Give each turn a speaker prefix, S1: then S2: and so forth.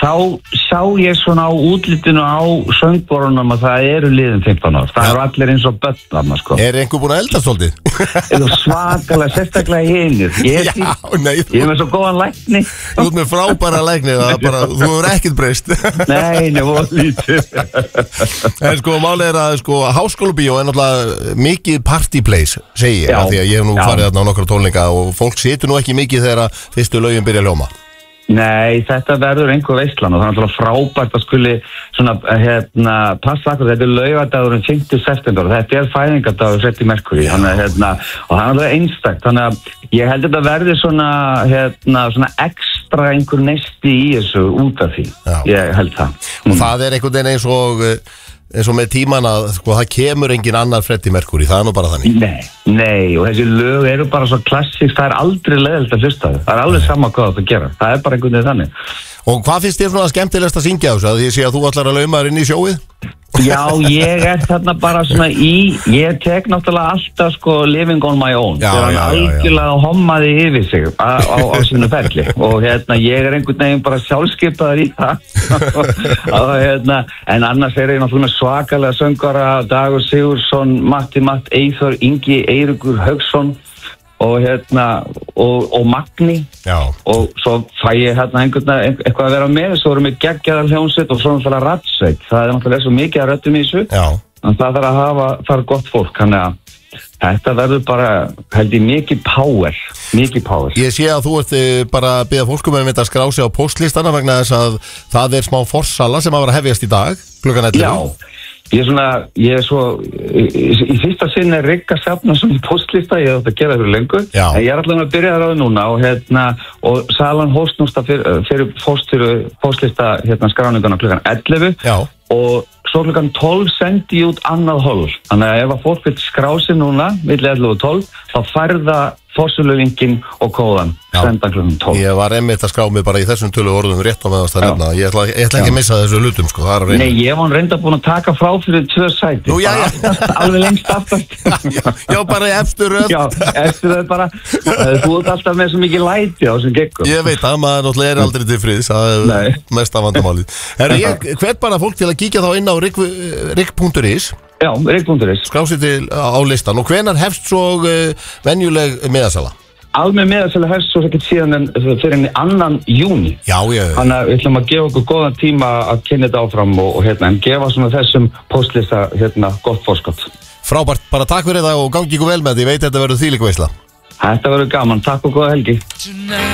S1: sá ég svona á útlitinu á söngborunum að það eru liðin 15 ár. Það eru allir eins og börn þarna, sko.
S2: Einhver búin að elda svolítið?
S1: Svakalega, sérstaklega hinir. Ég er með svo góðan lækni.
S2: Þú ert með frábæra lækni, þú hefur ekkert breyst.
S1: Nei, voru lítið.
S2: En sko, málið að Háskólabíó er náttúrulega mikið party place, segi ég, því að ég hef nú farið þarna á nokkra tónleika og fólk situr nú ekki mikið þegar fyrstu lögin byrja að hljóma.
S1: Nei, þetta verður einhver veislan og það er náttúrulega frábært að skuli svona, passa akkur, þetta er laugardagurinn 5. september og þetta er fæðingardagur Freddie Mercury, og það er náttúrulega einstakt, þannig að ég held að þetta verður svona ekstra einhver neisti í þessu út af því, ég held það.
S2: Og það er einhvern veginn eins og með tíman að það kemur engin annar Freddie Mercury, það er nú bara þannig.
S1: Nei, og þessi lög eru bara svo klassísk, það er aldrei leiðilegt að hlusta það er alveg sama hvað það gera, það er bara einhvern veginn þannig.
S2: Og hvað finnst þér svona skemmtilegast að syngja þessu, að ég sé að þú ætlar að lauma þér inn í sjóið?
S1: Já, ég er þarna bara svona ég tek náttúrulega alltaf living on my own, þegar hann algjörlega hommaði yfir sig á sínu ferli og ég er einhvern veginn bara sjálfskipaður í það en annars er ég náttúrulega svakalega söngvara, Dagur Sigurðsson, Matti Eyþór, Ingi Eiríkur Hauksson og Magni og svo fæ ég eitthvað að vera með, svo erum við geggjaðar hljómsveit og svo náttúrulega rattsveit, það er náttúrulega svo mikið að röddum í þessu en það þarf að hafa þar gott fólk, þannig að þetta verður bara, held ég, mikið power.
S2: Ég sé að þú ert bara að biðja fólkum að skrá sig á postlistana vegna þess að það er smá forsala sem að vera hefjast í dag, klukkan 11.
S1: Já. Ég er svo, í fyrsta sinn er Rigga safna svona í postlista, ég hef þetta að gera fyrir lengur, en ég er allavega að byrja það á núna og salan hóst nústa fyrir postlista skráninguna klukkan 11 og svo klukkan 12 sendi ég út annað hólf, þannig að ef að fólk vil skrá sig núna, milli 11 og 12, þá færða forsölulinkin og kóðan senda klukkan 12.
S2: Ég var einmitt að skrá mig bara í þessum tölu orðum rétt á meðast að nefna. Ég ætla ekki að missa þessu hlutum, sko.
S1: Nei, ég var reynda búin að taka frá fyrir 2 sæti.
S2: Nú, já.
S1: Alveg lengst aftast.
S2: Já, bara í efstu röð.
S1: Já, efstu röð bara. Þú ert alltaf með svo mikið læti á þessum geggum.
S2: Ég veit að maður náttúrulega er aldrei til friðs. Það er mesta vandamálið. Ég hvet bara fólk til að kíkja þá inn á rig.is.
S1: Já, rig.is.
S2: Skrá sig til á listan. Og hvenær hefst svo venjuleg miðasala?
S1: Alveg miðasala hefst svo ekkert síðan fyrir 2. júni.
S2: Já.
S1: Þannig að við ætlum að gefa okkur góðan tíma að kynna þetta áfram og en gefa svona þessum postlista gott forskot.
S2: Frábært, bara takk fyrir það og gangi ykkur vel með þetta. Ég veit að þetta verður þvílík veisla.
S1: Þetta verður gaman, takk og góða helgi.